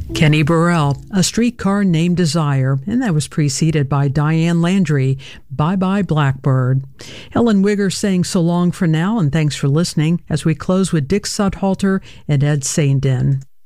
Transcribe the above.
Kenny Burrell, A Streetcar Named Desire, and that was preceded by Diane Landry, Bye Bye Blackbird. Helen Wigger saying so long for now, and thanks for listening as we close with Dick Sudhalter and Ed Saindin.